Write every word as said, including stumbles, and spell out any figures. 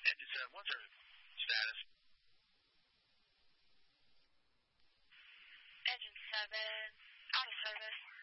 Engine seven, what's our status? Engine seven, out of service.